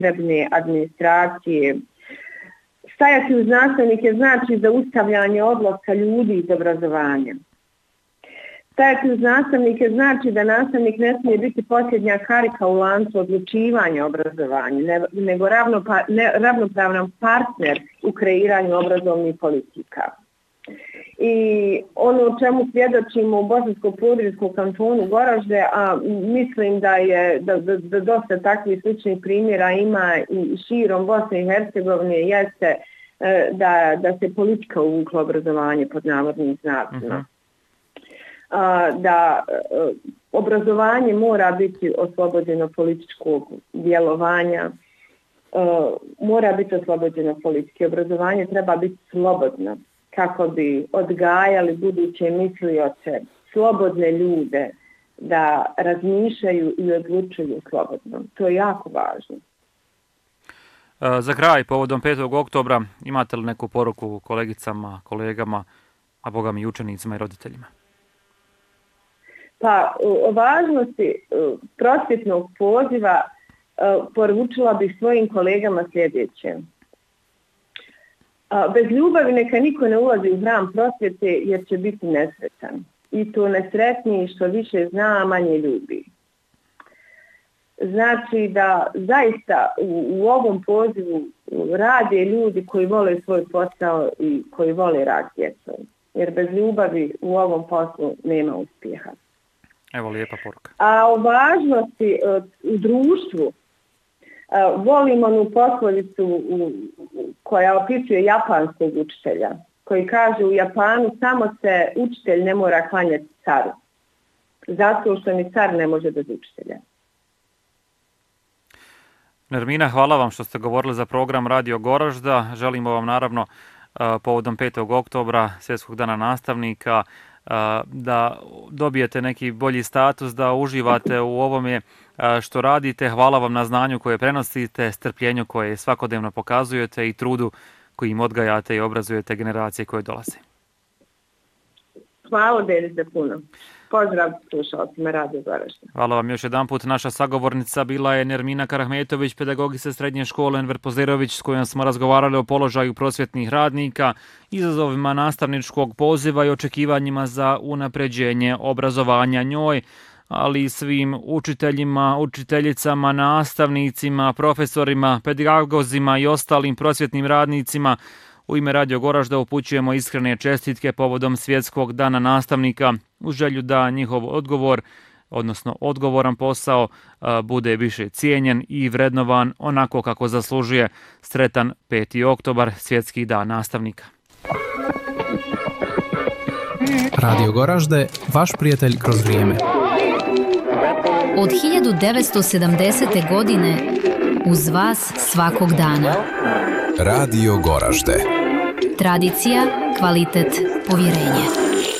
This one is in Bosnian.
nepotrebne administracije. Stajati uz nastavnike znači zaustavljanje odlaska ljudi iz obrazovanja. Stajati uz nastavnike znači da nastavnik ne smije biti posljednja karika u lancu odlučivanja obrazovanja, nego ravnopravan partner u kreiranju obrazovnih politika. I ono o čemu svjedočimo u Bosansko-Podravskom kantonu Goražde, a mislim da dosta takvih sličnih primjera ima i širom Bosne i Hercegovine, jeste da se politika uvukla obrazovanje pod navodnim znacima. Da obrazovanje mora biti oslobođeno političkog djelovanja, mora biti oslobođeno politike. Obrazovanje treba biti slobodno kako bi odgajali buduće mislioce, slobodne ljude da razmišljaju i odlučuju slobodno. To je jako važno. Za kraj, povodom 5. oktobra, imate li neku poruku kolegicama, kolegama, a boga mi i učenicima i roditeljima? Pa o važnosti prosvjetnog poziva poručila bih svojim kolegama sljedeće. Bez ljubavi neka niko ne ulazi u hram prosvjete jer će biti nesretan. I to nesretniji što više zna, manje ljubi. Znači da zaista u ovom pozivu rade ljudi koji vole svoj posao i koji vole rad s djecom. Jer bez ljubavi u ovom poslu nema uspjeha. Evo lijepa poruka. A o važnosti u društvu volim onu poslovicu koja opisuje japanskog učitelja, koji kaže u Japanu samo se učitelj ne mora klanjati caru, zato što ni car ne može bez učitelja. Nermina, hvala vam što ste govorili za program Radio Goražda. Želimo vam naravno povodom 5. oktobra, Svjetskog dana nastavnika, da dobijete neki bolji status, da uživate u ovome što radite. Hvala vam na znanju koje prenosite, strpljenju koje svakodnevno pokazujete i trudu kojim odgajate i obrazujete generacije koje dolaze. Hvala Denice puno. Pozdrav slušalcima Radio Goražda. Hvala vam još jedan put. Naša sagovornica bila je Nermina Karahmetović, pedagogica srednje škole Enver Pozirović, s kojom smo razgovarali o položaju prosvjetnih radnika, izazovima nastavničkog poziva i očekivanjima za unapređenje obrazovanja njoj, ali i svim učiteljima, učiteljicama, nastavnicima, profesorima, pedagozima i ostalim prosvjetnim radnicima. U ime Radio Goražda upućujemo iskrene čestitke povodom Svjetskog dana nastavnika u želju da njihov odgovor, odnosno odgovoran posao, bude više cijenjen i vrednovan onako kako zaslužuje. Sretan 5. oktobar, Svjetski dan nastavnika. Radio Goražde, vaš prijatelj kroz vrijeme. Od 1970. godine uz vas svakog dana. Radio Goražde. Tradicija, kvalitet, povjerenje.